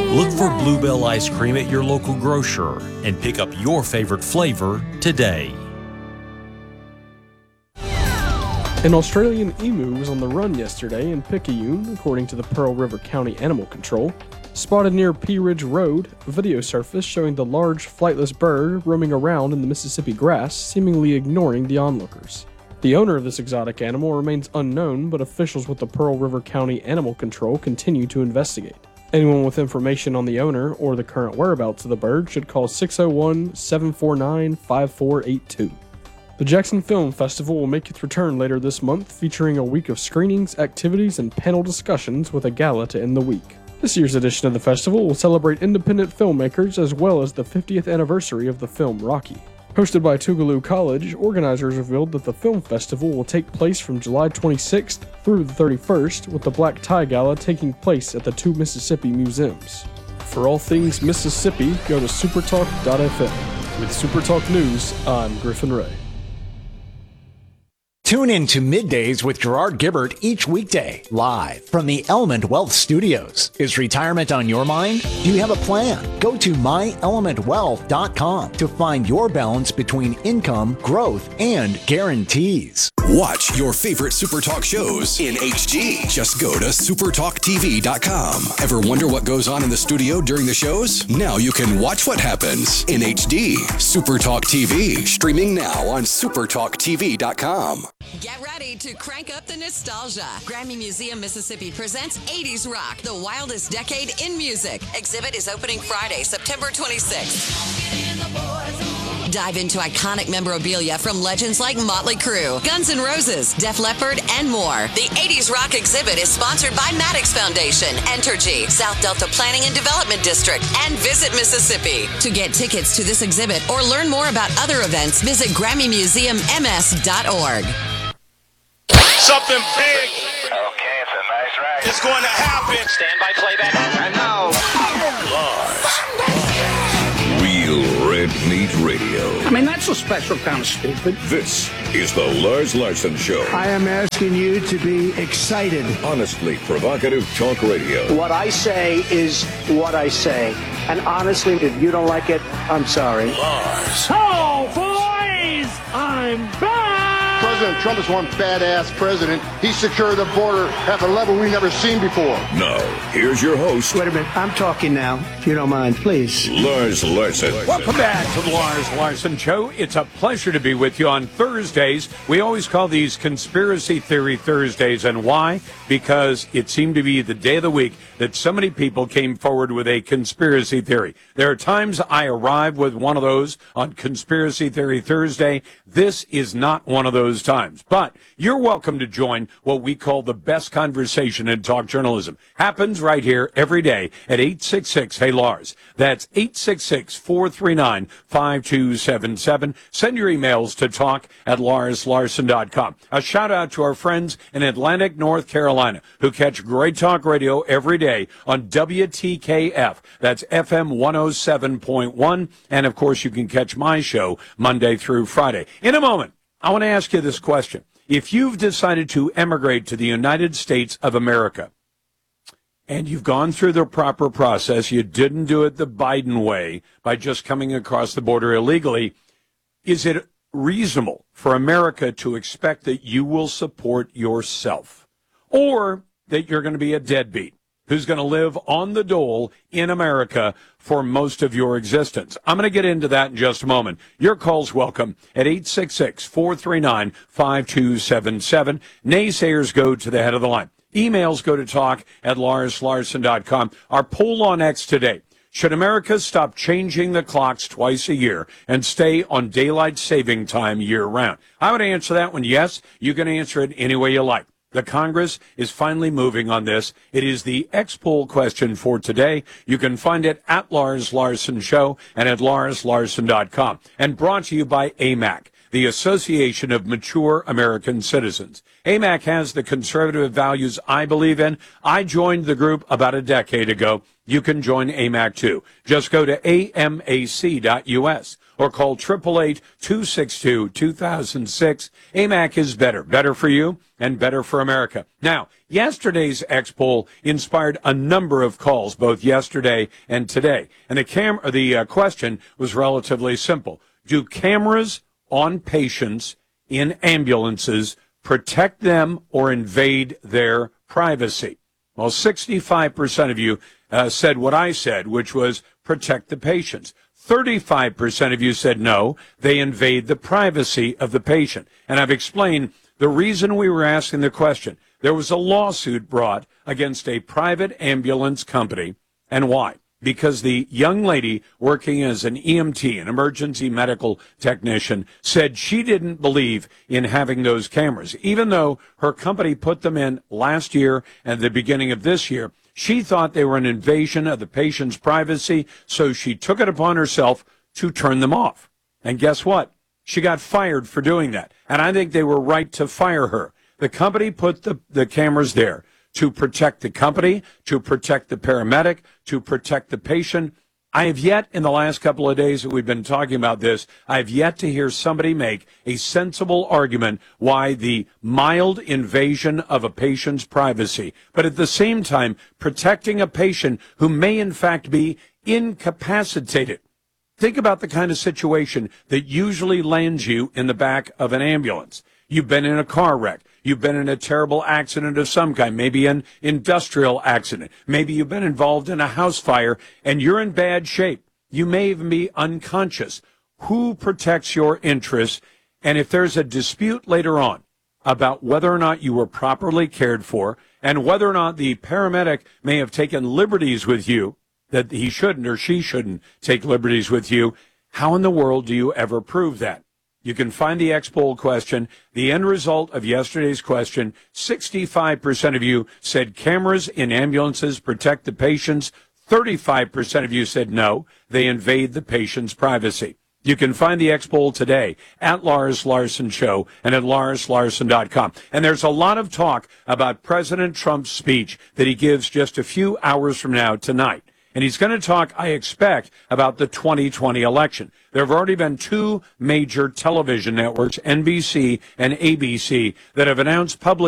Look for Bluebell ice cream at your local grocer and pick up your favorite flavor today. An Australian emu was on the run yesterday in Picayune, according to the Pearl River County Animal Control. Spotted near Pea Ridge Road, a video surfaced showing the large, flightless bird roaming around in the Mississippi grass, seemingly ignoring the onlookers. The owner of this exotic animal remains unknown, but officials with the Pearl River County Animal Control continue to investigate. Anyone with information on the owner or the current whereabouts of the bird should call 601-749-5482. The Jackson Film Festival will make its return later this month, featuring a week of screenings, activities, and panel discussions with a gala to end the week. This year's edition of the festival will celebrate independent filmmakers as well as the 50th anniversary of the film Rocky. Hosted by Tougaloo College, organizers revealed that the film festival will take place from July 26th through the 31st, with the Black Tie Gala taking place at the two Mississippi museums. For all things Mississippi, go to supertalk.fm. With Supertalk News, I'm Griffin Ray. Tune in to Middays with Gerard Gibbert each weekday, live from the Element Wealth Studios. Is retirement on your mind? Do you have a plan? Go to myelementwealth.com to find your balance between income, growth, and guarantees. Watch your favorite SuperTalk shows in HD. Just go to supertalktv.com. Ever wonder what goes on in the studio during the shows? Now you can watch what happens in HD. SuperTalk TV, streaming now on supertalktv.com. Get ready to crank up the nostalgia. Grammy Museum Mississippi presents 80s Rock, the wildest decade in music. Exhibit is opening Friday, September 26th. Dive into iconic memorabilia from legends like Motley Crue, Guns N' Roses, Def Leppard, and more. The 80s Rock exhibit is sponsored by Maddox Foundation, Entergy, South Delta Planning and Development District, and Visit Mississippi. To get tickets to this exhibit or learn more about other events, visit GrammyMuseumMS.org. Something big. Okay, it's a nice ride. It's going to happen. Stand by playback. And now, Real Red Meat Radio. I mean, that's a special kind of stupid. This is the Lars Larson Show. I am asking you to be excited. Honestly provocative talk radio. What I say is what I say. And honestly, if you don't like it, I'm sorry. Lars. Oh, boys! I'm back! President Trump is one badass president. He secured the border at a level we've never seen before. Now, here's your host. Wait a minute. I'm talking now, if you don't mind, please. Lars Larson. Welcome back to the Lars Larson Show. It's a pleasure to be with you on Thursdays. We always call these Conspiracy Theory Thursdays. And why? Because it seemed to be the day of the week that so many people came forward with a conspiracy theory. There are times I arrive with one of those on Conspiracy Theory Thursday. This is not one of those times. But you're welcome to join what we call the best conversation in talk journalism. Happens right here every day at 866-HEY-LARS. That's 866-439-5277. Send your emails to talk@larslarson.com. A shout out to our friends in Atlantic, North Carolina, who catch great talk radio every day on WTKF. That's FM 107.1. And of course, you can catch my show Monday through Friday. In a moment, I want to ask you this question. If you've decided to emigrate to the United States of America, and you've gone through the proper process, you didn't do it the Biden way by just coming across the border illegally, is it reasonable for America to expect that you will support yourself? Or that you're going to be a deadbeat who's going to live on the dole in America for most of your existence? I'm going to get into that in just a moment. Your call's welcome at 866-439-5277. Naysayers go to the head of the line. Emails go to talk@larslarson.com. Our poll on X today: should America stop changing the clocks twice a year and stay on daylight saving time year-round? I would answer that one yes. You can answer it any way you like. The Congress is finally moving on this. It is the X poll question for today. You can find it at Lars Larson Show and at larslarson.com. And brought to you by AMAC. the Association of Mature American Citizens. AMAC has the conservative values I believe in. I joined the group about a decade ago. You can join AMAC too. Just go to amac.us or call 888-262-2006. AMAC is better. Better for you and better for America. Now, yesterday's X poll inspired a number of calls, both yesterday and today. And the question was relatively simple. Do cameras on patients in ambulances protect them or invade their privacy? Well, 65% of you said what I said, which was protect the patients. 35% of you said no, they invade the privacy of the patient. And I've explained the reason we were asking the question. There was a lawsuit brought against a private ambulance company. And why? Because the young lady working as an EMT, an emergency medical technician, said she didn't believe in having those cameras. Even though her company put them in last year and the beginning of this year, she thought they were an invasion of the patient's privacy, so she took it upon herself to turn them off. And guess what? She got fired for doing that. And I think they were right to fire her. The company put the cameras there to protect the company, to protect the paramedic, to protect the patient. I have yet, in the last couple of days that we've been talking about this, I have yet to hear somebody make a sensible argument why the mild invasion of a patient's privacy, but at the same time protecting a patient who may in fact be incapacitated. Think about the kind of situation that usually lands you in the back of an ambulance. You've been in a car wreck. You've been in a terrible accident of some kind, maybe an industrial accident. Maybe you've been involved in a house fire and you're in bad shape. You may even be unconscious. Who protects your interests? And if there's a dispute later on about whether or not you were properly cared for and whether or not the paramedic may have taken liberties with you, that he shouldn't or she shouldn't take liberties with you, how in the world do you ever prove that? You can find the X-Poll question. The end result of yesterday's question, 65% of you said cameras in ambulances protect the patients. 35% of you said no, they invade the patient's privacy. You can find the X-Poll today at Lars Larson Show and at LarsLarson.com. And there's a lot of talk about President Trump's speech that he gives just a few hours from now tonight. And he's going to talk, I expect, about the 2020 election. There have already been two major television networks, NBC and ABC, that have announced publicly